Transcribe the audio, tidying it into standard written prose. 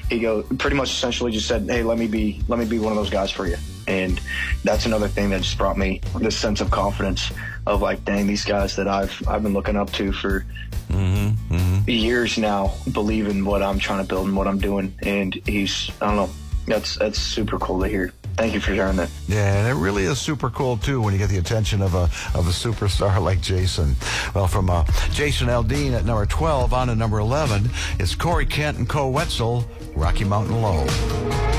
pretty much essentially just said, hey, let me be one of those guys for you. And that's another thing that just brought me this sense of confidence of like, dang, these guys that I've been looking up to for years now believe in what I'm trying to build and what I'm doing. And I don't know, that's super cool to hear. Thank you for sharing that. Yeah, and it really is super cool, too, when you get the attention of a superstar like Jason. Well, from Jason Aldean at number 12 on to number 11, it's Corey Kent and Co. Wetzel, Rocky Mountain Low.